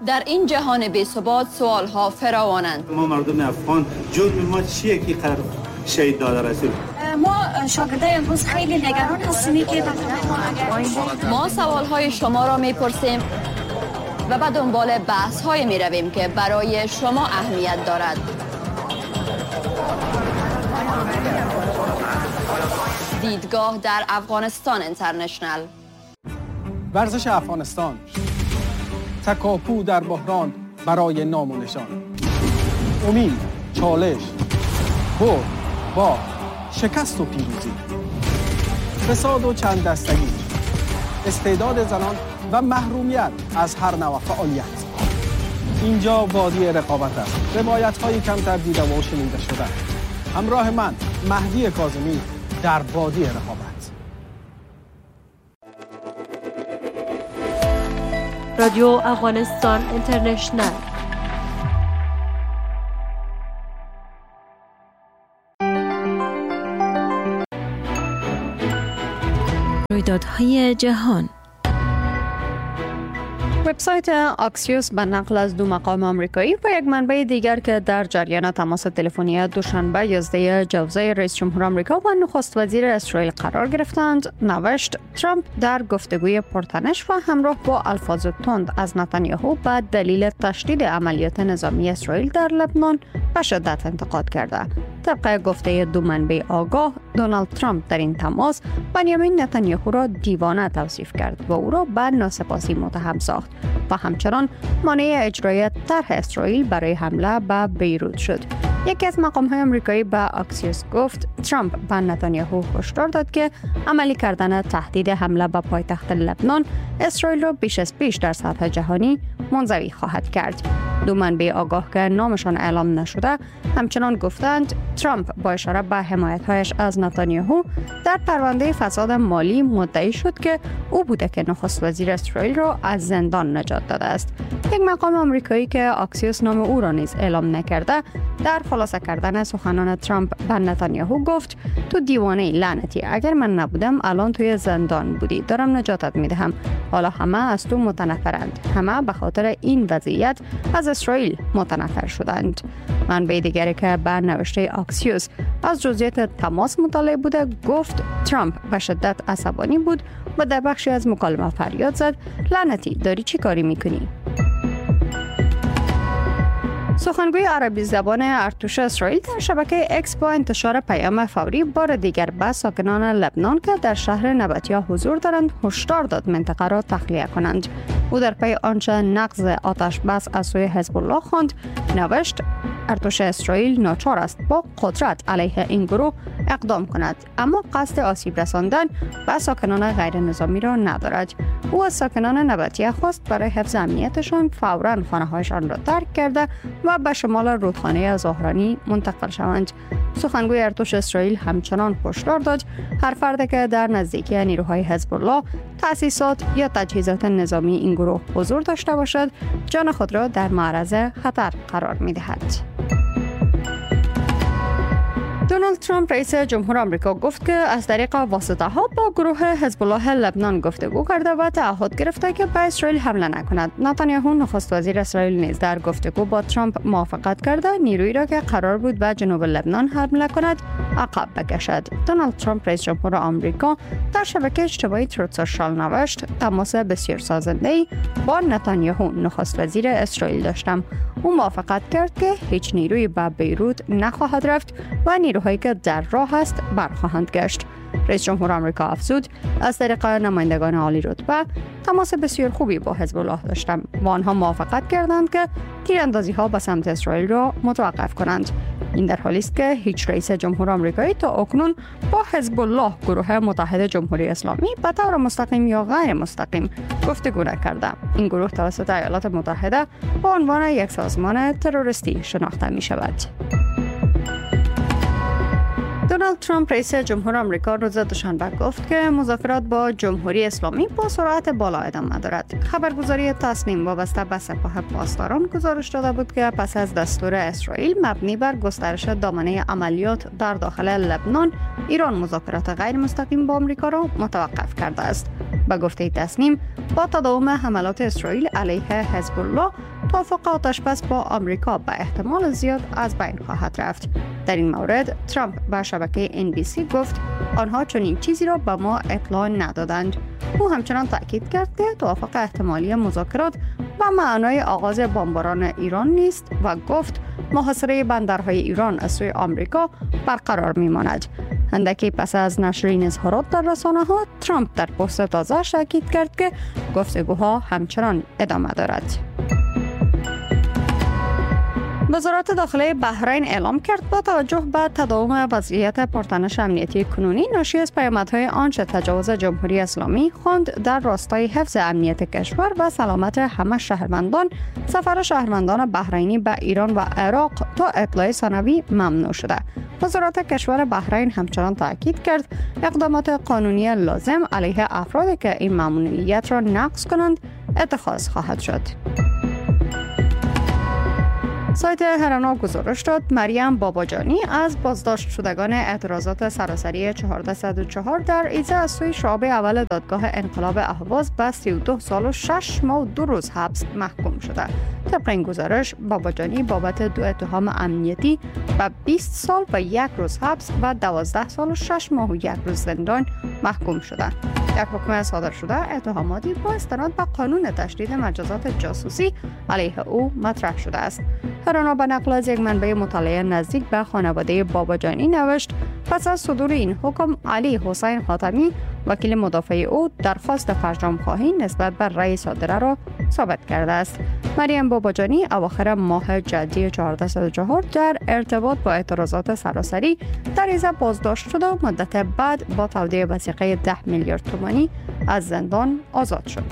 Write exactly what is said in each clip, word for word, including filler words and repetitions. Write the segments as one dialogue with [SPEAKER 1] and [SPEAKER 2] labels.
[SPEAKER 1] در این جهان بی‌ثبات سوال‌ها فراوانند.
[SPEAKER 2] ما مردم افغان جرم ما چیه که قرار شهید داده رسول؟
[SPEAKER 3] ما شاگردای امروز خیلی نگران هستیم که
[SPEAKER 1] ما سوال‌های شما را می‌پرسیم و به دنبال بحث‌های می‌رویم که برای شما اهمیت دارد. دیدگاه در افغانستان اینترنشنل.
[SPEAKER 4] ورزش افغانستان، تکاپو در بحران برای نام و نشان، امید، چالش، برد، باخت، شکست و پیروزی، فساد و چند دستگی، استعداد زنان و محرومیت از هر نوع فعالیت. اینجا وادی رقابت است. روایت‌های کمتر دیده و شنیده شده. همراه من مهدی کاظمی در وادی رقابت.
[SPEAKER 5] رادیو افغانستان اینترنشنل. رویدادهای جهان.
[SPEAKER 6] وبسایت آکسیوس به نقل از دو مقام آمریکایی و یک منبع دیگر که در جریان تماس تلفنی دوشنبه یازده جوزای رئیس جمهور آمریکا و نخست وزیر اسرائیل قرار گرفتند نوشت ترامپ در گفتگوی پرتنش و همراه با الفاظ تند از نتانیاهو به دلیل تشدید عملیات نظامی اسرائیل در لبنان به شدت انتقاد کرده. طبق گفته دو منبع آگاه، دونالد ترامپ در این تماس بنیامین نتانیاهو را دیوانه توصیف کرد و او را به ناسپاسی متهم ساخت و همچنان مانع اجرای طرح اسرائیل برای حمله به بیروت شد. یکی از مقام‌های آمریکایی به آکسیوس گفت ترامپ به نتانیاهو هشدار داد که عملی کردن تهدید حمله به پایتخت لبنان اسرائیل را بیش از پیش در سطح جهانی منزوی خواهد کرد. دو منبع آگاه که نامشان اعلام نشده همچنان گفتند ترامپ با اشاره به حمایت‌هایش از نتانیاهو در پرونده فساد مالی مدعی شد که او بوده که نخست وزیر اسرائیل را از زندان نجات داده است. یک مقام آمریکایی که آکسیوس نام او را نیز اعلام نکرده در خلاصه کردن سخنان ترامپ به نتانیاهو گفت تو دیوانه لعنتی، اگر من نبودم الان توی زندان بودی، دارم نجاتت میدهم. حالا همه از تو متنفرند، همه به خاطر این وضعیت از اسرائیل متنفر شدند. منبع دیگری که به نوشته آکسیوس از جزئیات تماس مطلع بوده گفت ترامپ به شدت عصبانی بود و در بخشی از مکالمه فریاد زد لعنتی، داری چی کاری میکنی؟ سخنگوی عربی زبان ارتش اسرائیل در شبکه اکس با انتشار پیام فوری بار دیگر به ساکنان لبنان که در شهر نبطیه حضور دارند هشدار داد منطقه را تخلیه کنند. او در پی آنچه نقض آتش بس از سوی حزب الله خواند نوشت ارتش اسرائیل ناچار است با قدرت علیه این گروه اقدام کند، اما قصد آسیب رساندن به ساکنان غیر نظامی را ندارد. او از ساکنان نبطیه خواست برای حفظ امنیتشان فوراً خانه‌هایشان را ترک کرده و به شمال رودخانه زهرانی منتقل شوند. سخنگوی ارتش اسرائیل همچنان هشدار داد هر فردی که در نزدیکی نیروهای حزب الله، تأسیسات یا تجهیزات نظامی این گروه حضور داشته باشد، جان خود را در معرض خطر قرار می‌دهد. دونالد ترامپ رئیس جمهور آمریکا گفت که از طریق واسطه ها با گروه حزب الله لبنان گفتگو کرده و تعهد گرفته که به اسرائیل حمله نکند. نتانیاهو نخست وزیر اسرائیل نیز در گفتگو با ترامپ موافقت کرده نیرویی را که قرار بود به جنوب لبنان حمله کند عقب بکشد. دونالد ترامپ رئیس جمهور آمریکا در شبکه اجتماعی تروت سوشال نوشت تماس بسیار سازنده‌ای با نتانیاهو نخست وزیر اسرائیل داشتم. او موافقت کرد که هیچ نیرویی به بیروت نخواهد رفت و نیروهایی که در راه است برخواهند گشت. رئیس جمهور آمریکا افزود از طریق نمایندگان عالی رتبه تماس بسیار خوبی با حزب الله داشتم و آنها موافقت کردند که تیراندازی ها به سمت اسرائیل را متوقف کنند. این در حالی است که هیچ رئیس جمهور آمریکایی تا اکنون با حزب الله گروه متحد جمهوری اسلامی به طور مستقیم یا غیر مستقیم گفتگو نکرده. این گروه توسط ایالات متحده با عنوان یک سازمان تروریستی شناخته می شود. دونالد ترامپ رئیس جمهور آمریکا روز دوشنبه گفت که مذاکرات با جمهوری اسلامی با سرعت بالا ادامه دارد. خبرگزاری تسنیم وابسته به سپاه پاسداران گزارش داده بود که پس از دستور اسرائیل مبنی بر گسترش دامنه عملیات در داخل لبنان، ایران مذاکرات غیر مستقیم با آمریکا را متوقف کرده است. به گفته تصمیم با تداوم حملات اسرائیل علیه حزب الله توافق آتشبس با آمریکا به احتمال زیاد از بین خواهد رفت. در این مورد ترامپ به شبکه ان بی سی گفت آنها چنین چیزی را به ما اطلاع ندادند. او همچنان تاکید کرد که توافق احتمالی مذاکرات به معنای آغاز بمباران ایران نیست و گفت محاصره بندرهای ایران از سوی آمریکا برقرار میماند. اندکی پس از نشر این اظهارات در رسانه‌ها، ترامپ در پست تازه تاکید کرد که گفتگوها همچنان ادامه دارد. وزارت داخلی بحرین اعلام کرد با توجه به تداوم وضعیت پرتنش امنیتی کنونی ناشی از پیامدهای آنچه تجاوز جمهوری اسلامی خواند در راستای حفظ امنیت کشور و سلامت همه شهروندان، سفر شهروندان بحرینی به ایران و عراق تا اطلاع ثانوی ممنوع شده. وزارت کشور بحرین همچنان تاکید کرد اقدامات قانونی لازم علیه افرادی که این ممنوعیت را نقض کنند اتخاذ خواهد شد. سایت هرنا گزارش داد مریم باباجانی از بازداشت شدگان اعتراضات سراسری چهارصد و چهار در ایزه از سوی شعبه اول دادگاه انقلاب اهواز به سی و دو سال و شش ماه و دو روز حبس محکوم شده. طبق این گزارش باباجانی بابت دو اتهام امنیتی و بیست سال و یک روز حبس و دوازده سال و شش ماه و یک روز زندان محکوم شده. در حکم صادر شده اتهاماتی با استناد به قانون تشدید مجازات جاسوسی علیه او مطرح شده است. هرنا به نقل از یک منبع مطالعه نزدیک به خانواده باباجانی نوشت پس از صدور این حکم علی حسین خاتمی وکیل مدافع او درخواست فرجام خواهی نسبت بر رأی صادره را ثابت کرده است. مریم باباجانی اواخر ماه جدی چهارصد و چهار در ارتباط با اعتراضات سراسری در ایزه بازداشت شده و مدت بعد با تودیع وثیقه ده میلیارد تومانی از زندان آزاد شد.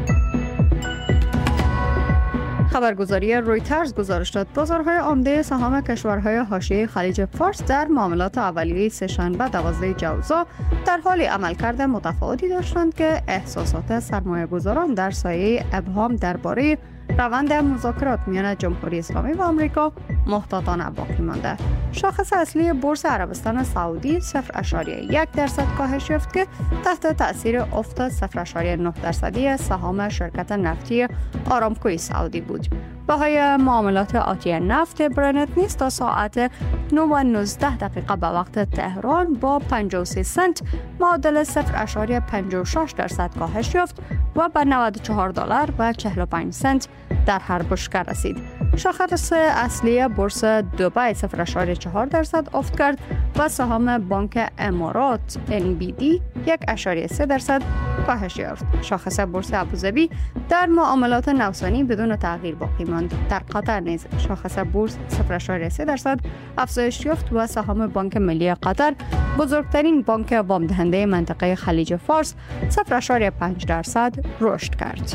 [SPEAKER 6] خبرگزاری رویترز گزارش داد بازارهای عمده سهام کشورهای حاشیه خلیج فارس در معاملات اولیه سه‌شنبه دوازده جوزا در حال عملکرد متفاوتی داشتند که احساسات سرمایه‌گذاران در سایه ابهام درباره روند مذاکرات میان جمهوری اسلامی و آمریکا محتاطانه باقی مانده. شاخص اصلی بورس عربستان سعودی صفر ممیز یک درصد کاهش یافت که تحت تاثیر افت صفر ممیز نه درصدی سهام شرکت نفتی آرامکوی سعودی بود. بهای معاملات آتی نفت برنت نیز تا ساعت نه و نوزده دقیقه به وقت تهران با پنجاه و سه سنت معادل صفر ممیز پنجاه و شش درصد کاهش یافت و به نود و چهار دلار و چهل و پنج سنت در هر بشکه رسید. شاخص اصلی بورس دبی صفر ممیز چهار درصد افت کرد و سهام بانک امارات ان بی دی یک ممیز سه درصد کاهش یافت. شاخص بورس ابوظبی در معاملات نوسانی بدون تغییر باقی ماند. در قطر نیز شاخص بورس صفر ممیز سه درصد افزایش یافت و سهام بانک ملی قطر بزرگترین بانک وام دهنده منطقه خلیج فارس صفر ممیز پنج درصد رشد کرد.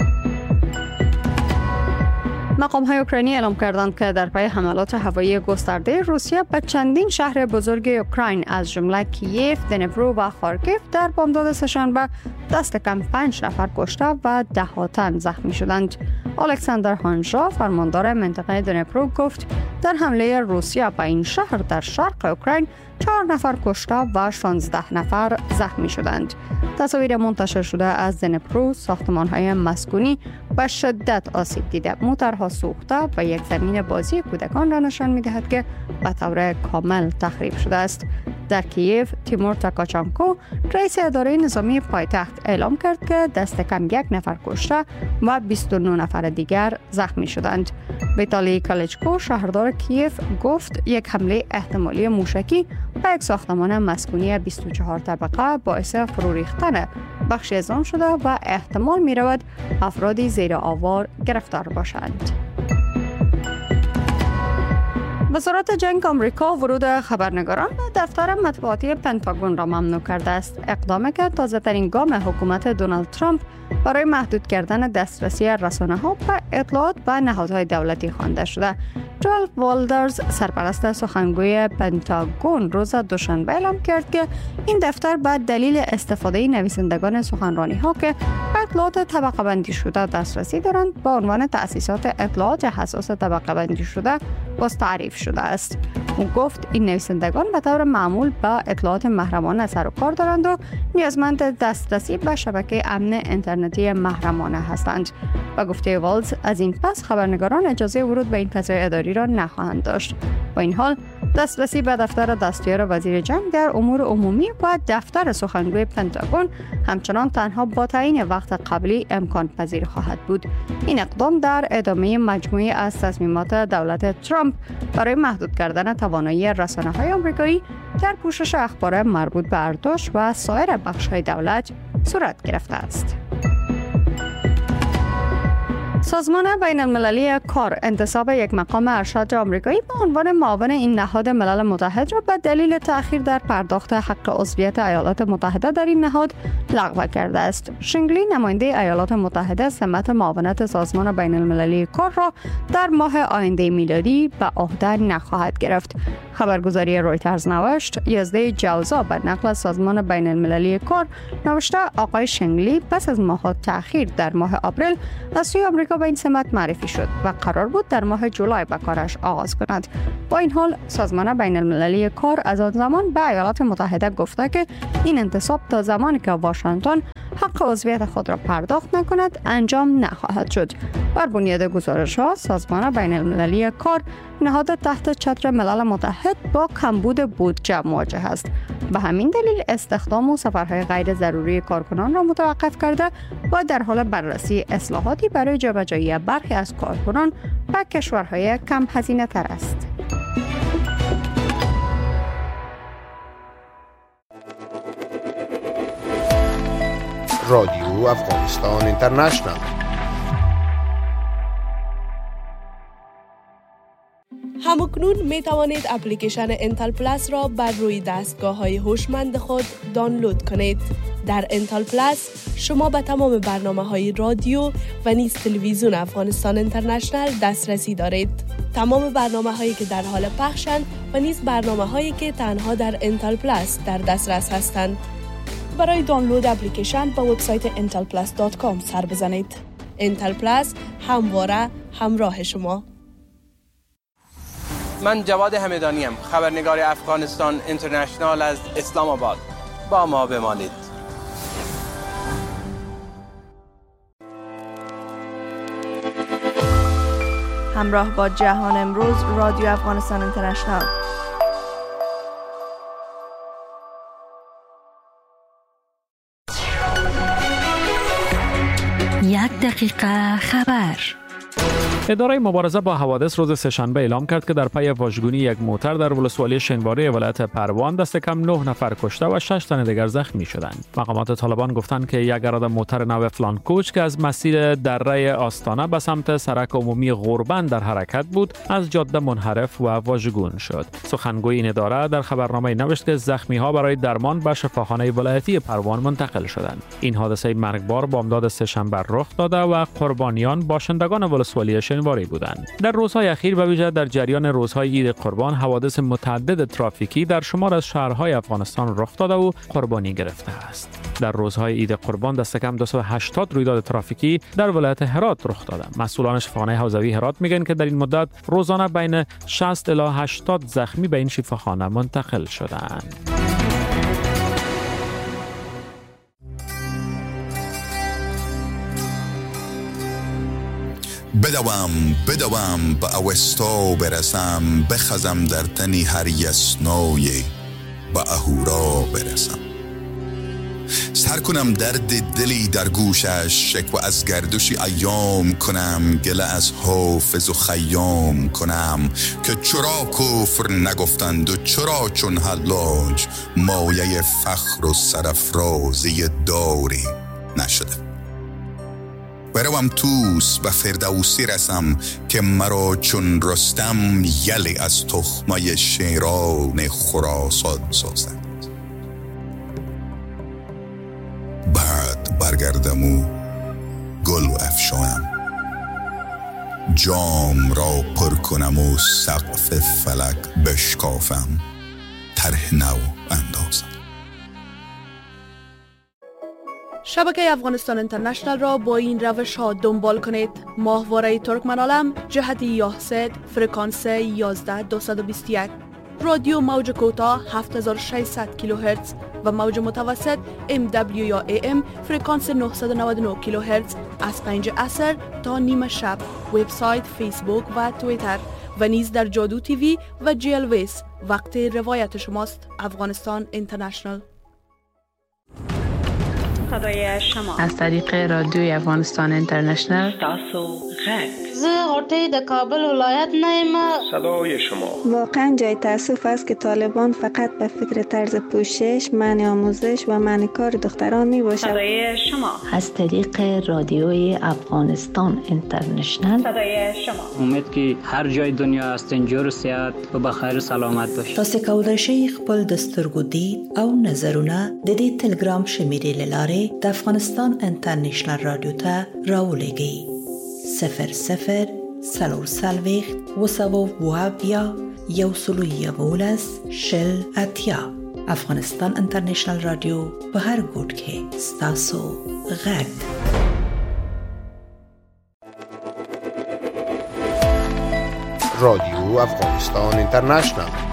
[SPEAKER 6] مقام‌های اوکراینی اعلام کردند که در پی حملات هوایی گسترده روسیه به چندین شهر بزرگ اوکراین از جمله کییف، دنیپرو و خارکیف در بامداد سه‌شنبه دست کم پنج نفر کشته و ده ها تن زخمی شدند. الکساندر هانژا فرماندار منطقه دنیپرو گفت در حمله روسیه به این شهر در شرق اوکراین چهار نفر کشته و شانزده نفر زخمی شدند. تصاویر منتشر شده از دنیپرو ساختمان‌های مسکونی به شدت آسیب دیده، موتورها سوخته و یک زمین بازی کودکان را نشان می‌دهد که به طور کامل تخریب شده است. در کییف تیمور تاکاچانکو رئیس اداره نظامی پایتخت اعلام کرد که دست کم یک نفر کشته و بیست و نه نفر دیگر زخمی شدند. ویتالی کالچکو شهردار کییف گفت یک حمله احتمالی موشکی به یک ساختمان مسکونی بیست و چهار طبقه باعث فرو ریختن بخشی از آن شده و احتمال می رود افرادی زیر آوار گرفتار باشند. وزارت جنگ آمریکا ورود خبرنگاران به دفتر مطبوعاتی پنتاگون را ممنوع کرده است. اقدامی که تازه‌ترین گام حکومت دونالد ترامپ برای محدود کردن دسترسی رسانه‌ها به اطلاعات به نهادهای دولتی خوانده شده. جوال والدرز سرپرست سخنگوی پنتاگون روز دوشنبه اعلام کرد که این دفتر به دلیل استفاده نویسندگان سخنرانی‌ها که به اطلاعات طبقه بندی شده دسترسی دارند با عنوان تأسیسات اطلاعات حساس طبقه بندی شده باز تعریف شده است. او گفت این نویسندگان به طور معمول با اطلاعات محرمانه سر و کار دارند و نیازمند دسترسی به شبکه امن اینترنتی محرمانه هستند. و گفته والز از این پس خبرنگاران اجازه ورود به این فضای اداری را نخواهند داشت. با این حال دسترسی به دفتر دستیار وزیر جنگ در امور عمومی و دفتر سخنگوی پنتاگون همچنان تنها با تعیین وقت قبلی امکان پذیر خواهد بود. این اقدام در ادامه مجموعه از تصمیمات دولت ترامپ برای محدود کردن توانایی رسانه‌های آمریکایی در پوشش اخبار مربوط به ارتش و سایر بخش‌های دولت صورت گرفته است. سازمان بین المللی کار انتصاب یک مقام ارشد آمریکایی به عنوان معاون این نهاد ملل متحد را به دلیل تأخیر در پرداخت حق عضویت ایالات متحده در این نهاد لغو کرده است. شینگلی نماینده ایالات متحده سمت معاونت سازمان بین المللی کار را در ماه آینده میلادی به عهده نخواهد گرفت. خبرگزاری رویترز نوشت یازده جوزا به نقل از سازمان بین المللی کار نوشته آقای شینگلی پس از ماهات تأخیر در ماه آپریل از سوی آمریکا به این سمت معرفی شد و قرار بود در ماه جولای به کارش آغاز کند. با این حال سازمان بین المللی کار از آن زمان به ایالات متحده گفته که این انتصاب تا زمانی که واشنگتن حق عضویت خود را پرداخت نکند انجام نخواهد شد. بر بنیاد گزارش‌ها سازمان بین المللی کار نهاد تحت چتر ملل متحد با کمبود بودجه مواجه است. به همین دلیل استخدام و سفرهای غیر ضروری کارکنان را متوقف کرده و در حال بررسی اصلاحاتی برای جابجایی برخی از کارکنان به کشورهای کم هزینه تر است.
[SPEAKER 7] رادیو افغانستان اینترنشنال.
[SPEAKER 8] همکنون می توانید اپلیکیشن انتل پلاس را بر روی دستگاه های هوشمند خود دانلود کنید. در انتل پلاس شما به تمام برنامه های رادیو و نیز تلویزیون افغانستان اینترنشنال دسترسی دارید. تمام برنامه هایی که در حال پخشند و نیز برنامه هایی که تنها در انتل پلاس در دسترس هستند. برای دانلود اپلیکیشن به وبسایت انتل پلاس دات کام سر بزنید. انتل پلاس همواره همراه شما.
[SPEAKER 9] من جواد همدانی ام، خبرنگار افغانستان اینترنشنال از اسلام آباد. با ما بمانید.
[SPEAKER 10] همراه با جهان امروز، رادیو افغانستان اینترنشنال.
[SPEAKER 11] یک دقیقه خبر.
[SPEAKER 12] اداره مبارزه با حوادث روز سه‌شنبه اعلام کرد که در پی واژگونی یک موتر در ولسوالی شنواری ولایت پروان دست کم نه نفر کشته و شش تن دیگر زخمی شدند. مقامات طالبان گفتند که یک اراده موتر نو فلانکوچ که از مسیر دره آستانه به سمت سرک عمومی غوربند در حرکت بود، از جاده منحرف و واژگون شد. سخنگوی این اداره در خبرنامه نوشت که زخمی ها برای درمان به شفاخانه ولایتی پروان منتقل شدند. این حادثه مرگبار بامداد سه‌شنبه رخ داده و قربانیان باشندگان ولسوالی شنواری بودند. در روزهای اخیر و ویژه در جریان روزهای عید قربان حوادث متعدد ترافیکی در شمار از شهرهای افغانستان رخ داده و قربانی گرفته است. در روزهای عید قربان دست کم دویست و هشتاد رویداد ترافیکی در ولایت هرات رخ داده. مسئولان شفاخانه حوزوی هرات میگن که در این مدت روزانه بین شصت الی هشتاد زخمی به این شفاخانه منتقل شدند.
[SPEAKER 13] بدوم بدوم به اوستا برسم، بخزم در تنی هر یسنای به اهورا برسم. سر کنم درد دلی در گوشش، شکوه از گردشی ایام کنم، گله از حافظ و خیام کنم که چرا کفر نگفتند و چرا چون حلاج مایه فخر و سرافرازی داری نشده. بروم توس به فردوسی رسم که مرا چون رستم یلی از تخمه شیران خراسان سازد. بعد برگردم و گل و افشایم، جام را پر کنم و سقف فلک بشکافم، طرح نو اندازم.
[SPEAKER 8] شبکه افغانستان اینترنشنال را با این روش ها دنبال کنید. ماهواره ترکمن عالم جهت یاهسد فرکانس یازده دویست و بیست و یک، رادیو موج کوتاه هفت هزار و ششصد کیلوهرتز و موج متوسط ام دبلیو یا ای ام فرکانس نهصد و نود و نه کیلوهرتز از پنج عصر تا نیمه شب. وبسایت، فیسبوک و توییتر و نیز در جادو تیوی و جی ال ویس. وقت روایت شماست. افغانستان اینترنشنال.
[SPEAKER 14] صدای شما از طریق رادیوی افغانستان اینترنشنال. تاسو غرب
[SPEAKER 15] زه غوټۍ د کابل ولایت نه یم.
[SPEAKER 16] صدای شما
[SPEAKER 17] واقعا جای تاسف است که طالبان فقط به فکر طرز پوشش، منع آموزش و منع کار دختران می باشد.
[SPEAKER 14] صدای شما
[SPEAKER 18] از طریق رادیوی افغانستان اینترنشنال.
[SPEAKER 14] صدای شما
[SPEAKER 19] امید که هر جای دنیا هستین جور و صحت و بخیر و سلامت باشید.
[SPEAKER 20] تاسو کولای شئ خپل د سترګو دید او نظرونه د دې ټلګرام شمیرې لاره د افغانستان انټرنیشنل رادیو ته راولېږئ. صفر صفر سلور سلویخت و سوو و بیا یو سلو یولس شل اتیا. افغانستان انټرنیشنل رادیو په هر ګوټ کې ستاسو غږ.
[SPEAKER 7] رادیو افغانستان اینترنشنال